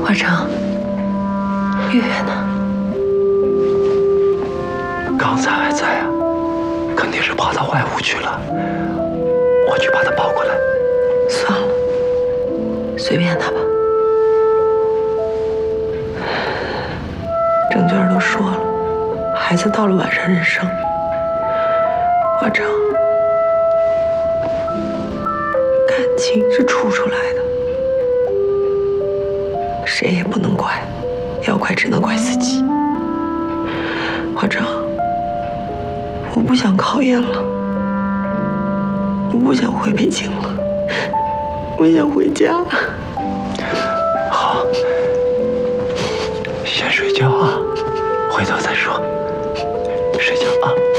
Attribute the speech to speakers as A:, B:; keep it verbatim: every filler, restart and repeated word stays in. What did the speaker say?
A: 华成，月月呢？
B: 刚才还在啊，肯定是跑到外屋去了。我去把他抱过来。
A: 算了，随便他吧。郑娟都说了，孩子到了晚上人生。华成，感情是处出来的，谁也不能怪，要怪只能怪自己。华成，我不想考研了，我不想回北京了，我想回家。
B: 好，先睡觉啊，回头再说。睡觉啊。